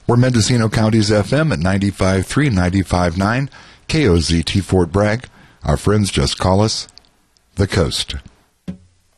We're Mendocino County's FM at 95.3, 95.9, KOZT Fort Bragg. Our friends just call us The Coast.